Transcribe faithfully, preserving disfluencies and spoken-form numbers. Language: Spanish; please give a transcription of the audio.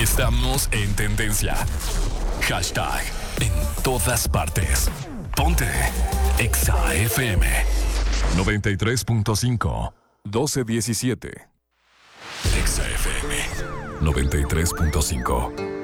Estamos en tendencia. Hashtag en todas partes. Ponte Exa F M noventa y tres punto cinco, doce diecisiete. Exa F M noventa y tres punto cinco.